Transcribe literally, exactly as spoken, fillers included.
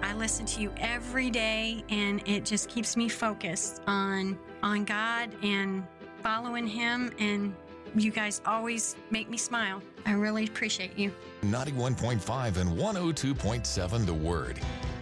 I listen to you every day, and it just keeps me focused on on God and following Him. And you guys always make me smile. I really appreciate you. ninety-one point five and one oh two point seven The Word.